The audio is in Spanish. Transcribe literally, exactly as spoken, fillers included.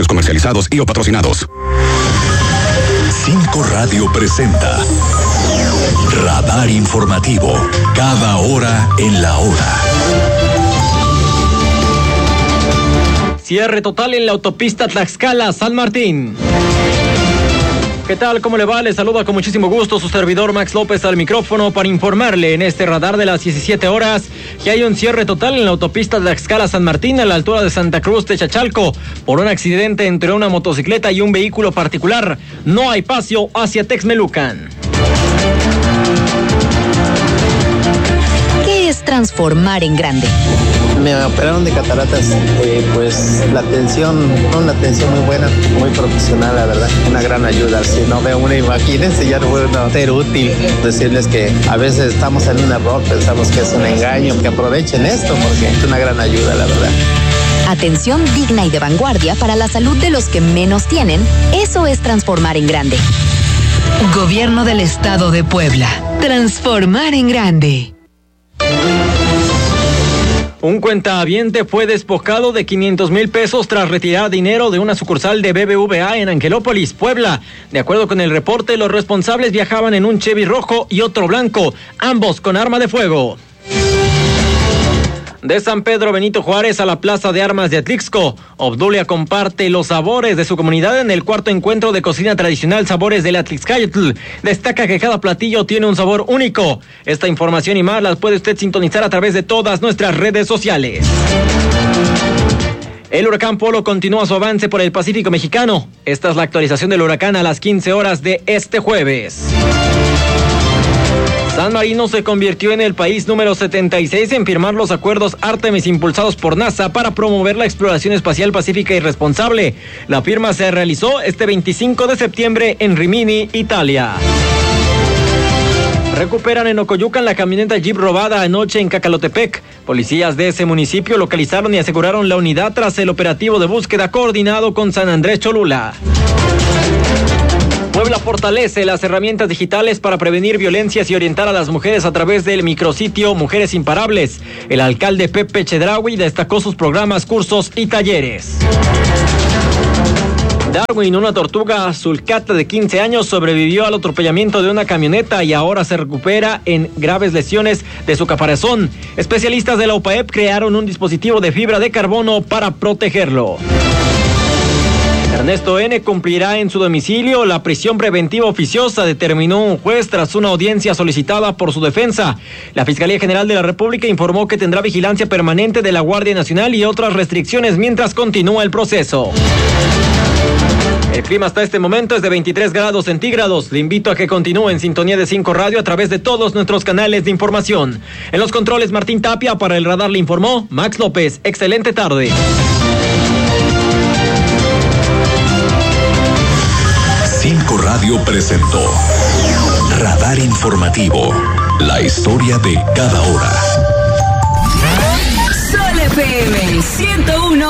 espacios comercializados y o patrocinados. Cinco Radio presenta Radar Informativo, cada hora en la hora. Cierre total en la autopista Tlaxcala-San Martín. ¿Qué tal? ¿Cómo le va? Le saluda con muchísimo gusto su servidor Max López al micrófono para informarle en este radar de las diecisiete horas que hay un cierre total en la autopista Tlaxcala-San Martín a la altura de Santa Cruz de Chachalco por un accidente entre una motocicleta y un vehículo particular. No hay paso hacia Texmelucan. ¿Qué es transformar en grande? Me operaron de cataratas, eh, pues la atención, una atención muy buena, muy profesional, la verdad, una gran ayuda. Si no veo una, imagínense, ya no puedo ser útil. Decirles que a veces estamos en un error, pensamos que es un engaño, que aprovechen esto porque es una gran ayuda, la verdad. Atención digna y de vanguardia para la salud de los que menos tienen, eso es transformar en grande. Gobierno del Estado de Puebla. Transformar en grande. Un cuentahabiente fue despojado de quinientos mil pesos tras retirar dinero de una sucursal de B B V A en Angelópolis, Puebla. De acuerdo con el reporte, los responsables viajaban en un Chevy rojo y otro blanco, ambos con arma de fuego. De San Pedro Benito Juárez a la Plaza de Armas de Atlixco, Obdulia comparte los sabores de su comunidad en el cuarto encuentro de cocina tradicional Sabores del Atlixcayotl. Destaca que cada platillo tiene un sabor único. Esta información y más las puede usted sintonizar a través de todas nuestras redes sociales. El huracán Polo continúa su avance por el Pacífico mexicano. Esta es la actualización del huracán a las quince horas de este jueves. San Marino se convirtió en el país número setenta y seis en firmar los acuerdos Artemis impulsados por NASA para promover la exploración espacial pacífica y responsable. La firma se realizó este veinticinco de septiembre en Rimini, Italia. Recuperan en Ocoyucan la camioneta Jeep robada anoche en Cacalotepec. Policías de ese municipio localizaron y aseguraron la unidad tras el operativo de búsqueda coordinado con San Andrés Cholula. Puebla fortalece las herramientas digitales para prevenir violencias y orientar a las mujeres a través del micrositio Mujeres Imparables. El alcalde Pepe Chedraui destacó sus programas, cursos y talleres. Darwin, una tortuga sulcata de quince años, sobrevivió al atropellamiento de una camioneta y ahora se recupera en graves lesiones de su caparazón. Especialistas de la U P A E P crearon un dispositivo de fibra de carbono para protegerlo. Ernesto N. cumplirá en su domicilio la prisión preventiva oficiosa, determinó un juez tras una audiencia solicitada por su defensa. La Fiscalía General de la República informó que tendrá vigilancia permanente de la Guardia Nacional y otras restricciones mientras continúa el proceso. El clima hasta este momento es de veintitrés grados centígrados. Le invito a que continúe en sintonía de cinco Radio a través de todos nuestros canales de información. En los controles, Martín Tapia. Para el radar le informó Max López. Excelente tarde. Cinco Radio presentó Radar Informativo, la historia de cada hora. Sol F M ciento uno